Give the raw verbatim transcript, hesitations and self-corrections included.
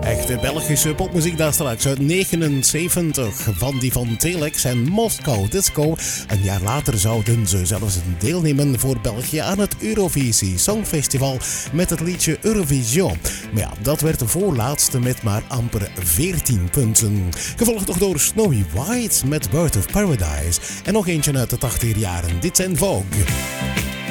Echte Belgische popmuziek daar straks uit negenenzeventig. Van die van Telex en Moscow Disco. Een jaar later zouden ze zelfs deelnemen voor België aan het Eurovisie Songfestival met het liedje Eurovision. Maar ja, dat werd de voorlaatste met maar amper veertien punten. Gevolgd toch door Snowy White met Bird of Paradise. En nog eentje uit de tachtiger jaren. Dit zijn Vogue.